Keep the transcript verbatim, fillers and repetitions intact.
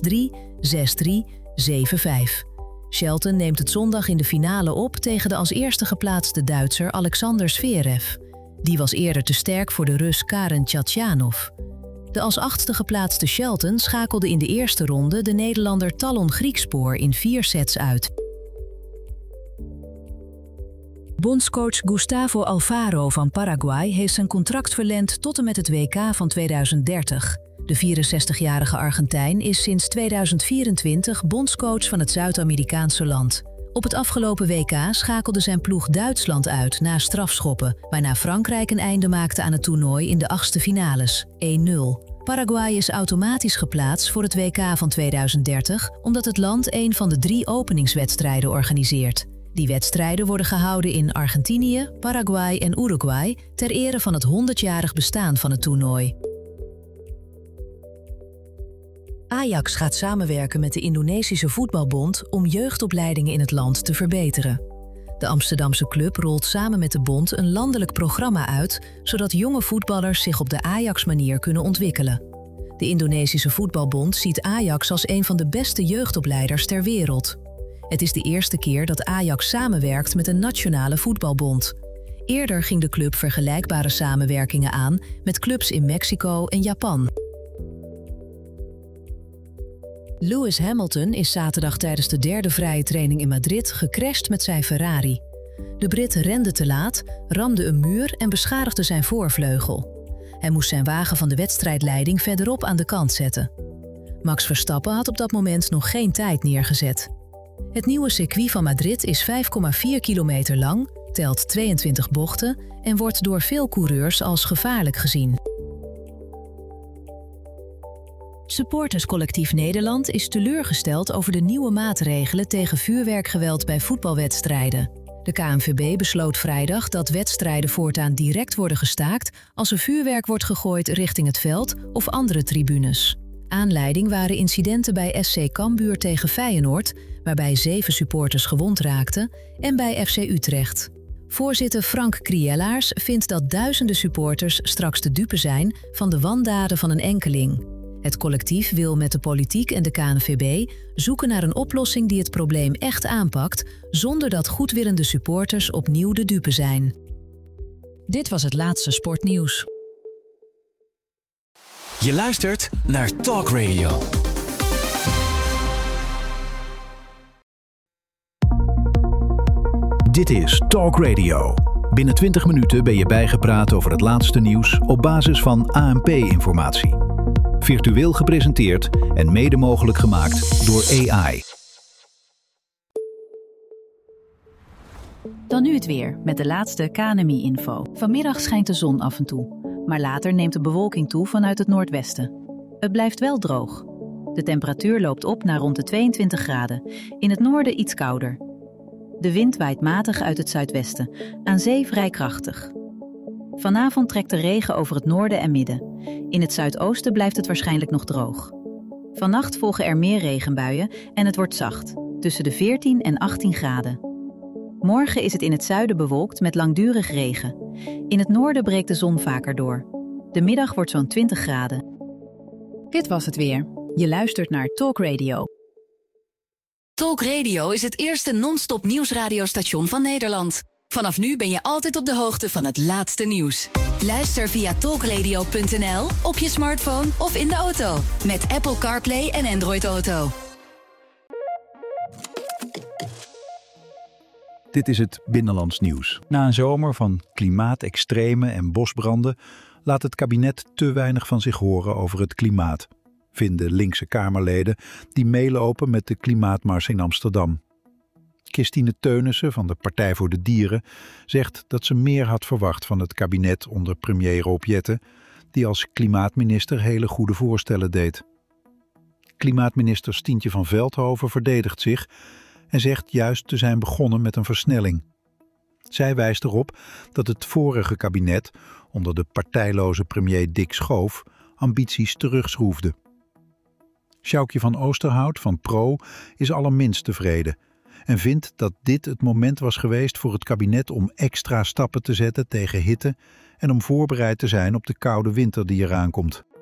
drie, zes drie, zeven vijf. Shelton neemt het zondag in de finale op tegen de als eerste geplaatste Duitser Alexander Zverev. Die was eerder te sterk voor de Rus Karen Khachanov. De als achtste geplaatste Shelton schakelde in de eerste ronde de Nederlander Talon Griekspoor in vier sets uit. Bondscoach Gustavo Alfaro van Paraguay heeft zijn contract verlengd tot en met het W K van tweeduizend dertig. De vierenzestigjarige Argentijn is sinds tweeduizend vierentwintig bondscoach van het Zuid-Amerikaanse land. Op het afgelopen W K schakelde zijn ploeg Duitsland uit na strafschoppen, waarna Frankrijk een einde maakte aan het toernooi in de achtste finales, één nul. Paraguay is automatisch geplaatst voor het W K van tweeduizend dertig, omdat het land een van de drie openingswedstrijden organiseert. Die wedstrijden worden gehouden in Argentinië, Paraguay en Uruguay ter ere van het honderdjarig bestaan van het toernooi. Ajax gaat samenwerken met de Indonesische Voetbalbond om jeugdopleidingen in het land te verbeteren. De Amsterdamse club rolt samen met de bond een landelijk programma uit, zodat jonge voetballers zich op de Ajax-manier kunnen ontwikkelen. De Indonesische Voetbalbond ziet Ajax als een van de beste jeugdopleiders ter wereld. Het is de eerste keer dat Ajax samenwerkt met een nationale voetbalbond. Eerder ging de club vergelijkbare samenwerkingen aan met clubs in Mexico en Japan. Lewis Hamilton is zaterdag tijdens de derde vrije training in Madrid gecrashed met zijn Ferrari. De Brit rende te laat, ramde een muur en beschadigde zijn voorvleugel. Hij moest zijn wagen van de wedstrijdleiding verderop aan de kant zetten. Max Verstappen had op dat moment nog geen tijd neergezet. Het nieuwe circuit van Madrid is vijf komma vier kilometer lang, telt tweeëntwintig bochten en wordt door veel coureurs als gevaarlijk gezien. Supporterscollectief Nederland is teleurgesteld over de nieuwe maatregelen tegen vuurwerkgeweld bij voetbalwedstrijden. De K N V B besloot vrijdag dat wedstrijden voortaan direct worden gestaakt als er vuurwerk wordt gegooid richting het veld of andere tribunes. Aanleiding waren incidenten bij S C Cambuur tegen Feyenoord, waarbij zeven supporters gewond raakten, en bij F C Utrecht. Voorzitter Frank Kriellaars vindt dat duizenden supporters straks de dupe zijn van de wandaden van een enkeling. Het collectief wil met de politiek en de K N V B zoeken naar een oplossing die het probleem echt aanpakt, zonder dat goedwillende supporters opnieuw de dupe zijn. Dit was het laatste sportnieuws. Je luistert naar Talk Radio. Dit is Talk Radio. Binnen twintig minuten ben je bijgepraat over het laatste nieuws op basis van A N P-informatie. Virtueel gepresenteerd en mede mogelijk gemaakt door A I. Dan nu het weer, met de laatste K N M I-info. Vanmiddag schijnt de zon af en toe, maar later neemt de bewolking toe vanuit het noordwesten. Het blijft wel droog. De temperatuur loopt op naar rond de tweeëntwintig graden, in het noorden iets kouder. De wind waait matig uit het zuidwesten, aan zee vrij krachtig. Vanavond trekt de regen over het noorden en midden. In het zuidoosten blijft het waarschijnlijk nog droog. Vannacht volgen er meer regenbuien en het wordt zacht, tussen de veertien en achttien graden. Morgen is het in het zuiden bewolkt met langdurig regen. In het noorden breekt de zon vaker door. De middag wordt zo'n twintig graden. Dit was het weer. Je luistert naar Talk Radio. Talk Radio is het eerste non-stop nieuwsradiostation van Nederland. Vanaf nu ben je altijd op de hoogte van het laatste nieuws. Luister via talkradio punt n l, op je smartphone of in de auto. Met Apple CarPlay en Android Auto. Dit is het Binnenlands nieuws. Na een zomer van klimaatextremen en bosbranden laat het kabinet te weinig van zich horen over het klimaat, vinden linkse Kamerleden die meelopen met de klimaatmars in Amsterdam. Christine Teunissen van de Partij voor de Dieren zegt dat ze meer had verwacht van het kabinet onder premier Rob Jetten, die als klimaatminister hele goede voorstellen deed. Klimaatminister Stientje van Veldhoven verdedigt zich en zegt juist te zijn begonnen met een versnelling. Zij wijst erop dat het vorige kabinet, onder de partijloze premier Dick Schoof, ambities terugschroefde. Sjoukje van Oosterhout van Pro is allerminst tevreden en vindt dat dit het moment was geweest voor het kabinet om extra stappen te zetten tegen hitte en om voorbereid te zijn op de koude winter die eraan komt.